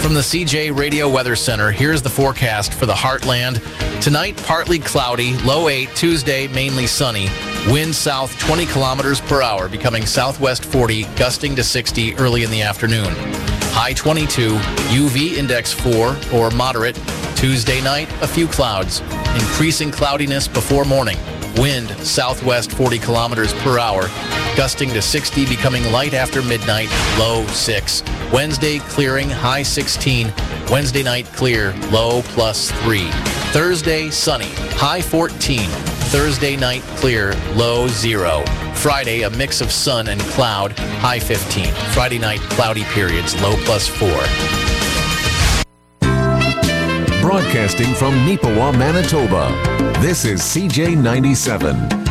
From the CJ Radio Weather Center, here's the forecast for the Heartland. Tonight, partly cloudy, low 8. Tuesday, mainly sunny. Wind south 20 kilometers per hour, becoming southwest 40, gusting to 60 early in the afternoon. High 22, UV index 4 or moderate. Tuesday night, a few clouds. Increasing cloudiness before morning. Wind southwest 40 kilometers per hour, gusting to 60, becoming light after midnight, low 6. Wednesday, clearing, high 16. Wednesday night, clear, low +3. Thursday, sunny, high 14. Thursday night, clear, low 0. Friday, a mix of sun and cloud, high 15. Friday night, cloudy periods, low +4. Broadcasting from Neepawa, Manitoba, this is CJ 97.